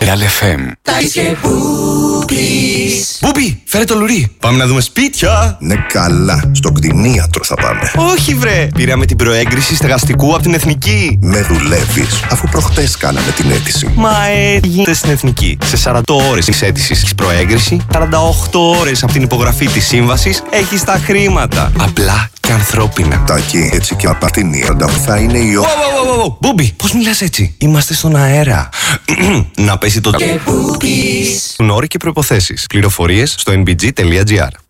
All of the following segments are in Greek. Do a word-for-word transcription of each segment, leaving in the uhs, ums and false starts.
Real εφ εμ. Μπούμπι, φέρε το λουρί. Πάμε να δούμε σπίτια. Ναι, καλά. Στο κτηνίατρο θα πάμε. Όχι, βρε. Πήραμε την προέγκριση στεγαστικού από την Εθνική. Με δουλεύεις, αφού προχτές κάναμε την αίτηση. Μα έγινε στην Εθνική. Σε σαράντα ώρες της αίτησης έχεις προέγκριση, σαράντα οκτώ ώρες από την υπογραφή της σύμβασης έχεις τα χρήματα. Απλά και ανθρώπινα. Τάκη, έτσι και απαρτινίοντα θα είναι η ώρα. Μπούμπι, πώς μιλάς έτσι? Είμαστε στον αέρα. Να πέσει το όροι και προϋποθέσεις. Πληροφορίες στο εν μπι τζι τελεία τζι άρ.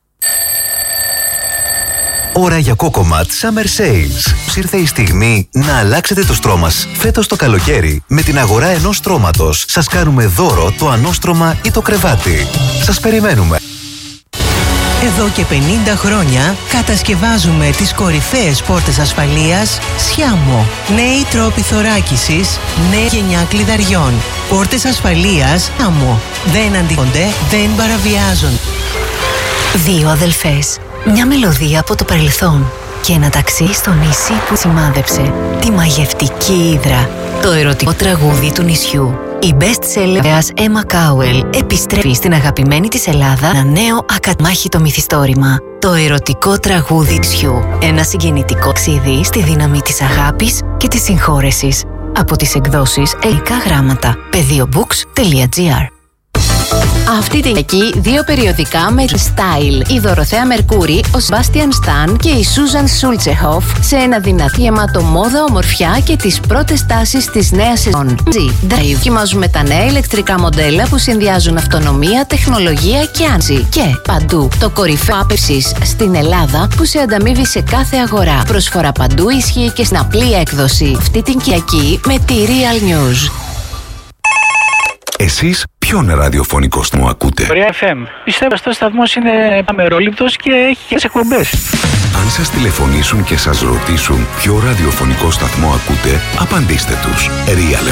Ώρα για Cocomat Summer Sales. Ήρθε η στιγμή να αλλάξετε το στρώμα σας. Φέτος το καλοκαίρι, με την αγορά ενός στρώματος, σας κάνουμε δώρο το ανώστρωμα ή το κρεβάτι. Σας περιμένουμε. Εδώ και πενήντα χρόνια κατασκευάζουμε τις κορυφαίες πόρτες ασφαλείας Σιάμο. Νέοι τρόποι θωράκισης, νέα γενιά κλειδαριών. Πόρτες ασφαλείας Σιάμο. Δεν αντιγόνται, δεν παραβιάζουν. Δύο αδελφές. Μια μελωδία από το παρελθόν. Και ένα ταξί στο νησί που σημάδεψε. Τη μαγευτική Ύδρα. Το ερωτικό τραγούδι του νησιού. Η best-seller Emma Cowell επιστρέφει στην αγαπημένη της Ελλάδα ένα νέο ακατμάχητο μυθιστόρημα. Το ερωτικό τραγούδι νησιού. Ένα συγκινητικό ταξίδι στη δύναμη της αγάπης και της συγχώρεσης. Από τις εκδόσεις Ελληνικά Γράμματα. πεδίομπουκς τελεία τζι άρ. Αυτή την εκεί δύο περιοδικά με style. Η Δωροθέα Μερκούρη, ο Σμπάστιαν Σταν και η Σούζαν Σούλτσεχοφ σε ένα δυνατή γεμάτο μόδα, ομορφιά και τις πρώτες τάσεις της νέας σεζόν. Drive. Δοκιμάζουμε τα νέα ηλεκτρικά μοντέλα που συνδυάζουν αυτονομία, τεχνολογία και άνση. Και παντού το κορυφαίο άπευσης στην Ελλάδα που σε ανταμείβει σε κάθε αγορά. Προσφορά παντού ισχύει και στην απλή έκδοση. Αυτή την Κυριακή με τη Real News. Εσείς ποιον ραδιοφωνικό σταθμό ακούτε? Real εφ εμ. Πιστεύω αυτός ο σταθμός είναι αμερόληπτος και έχει και εκπομπές. Αν σας τηλεφωνήσουν και σας ρωτήσουν ποιο ραδιοφωνικό σταθμό ακούτε, απαντήστε τους. Real